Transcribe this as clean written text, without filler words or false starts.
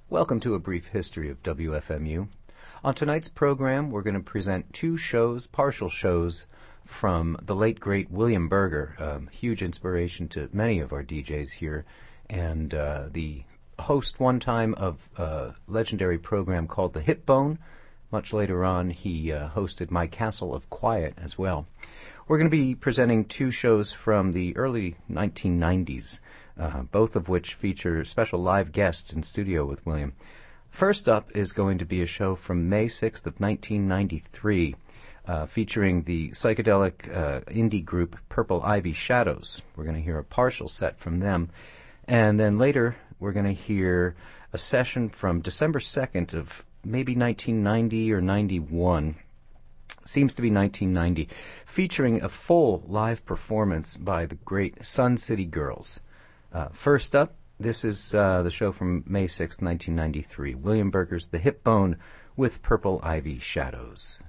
Welcome to a brief history of WFMU. On tonight's program, we're going to present two shows, partial shows, from the late, great William Berger, huge inspiration to many of our DJs here, and the host one time of a legendary program called The Hip Bone. Much later on, he hosted My Castle of Quiet as well. We're going to be presenting two shows from the early 1990s, both of which feature special live guests in studio with William. First up is going to be a show from May 6th of 1993, featuring the psychedelic indie group Purple Ivy Shadows. We're going to hear a partial set from them. And then later, we're going to hear a session from December 2nd of maybe 1990 or 91. Seems to be 1990, featuring a full live performance by the great Sun City Girls. First up, this is the show from May 6th, 1993, William Berger's The Hip Bone with Purple Ivy Shadows.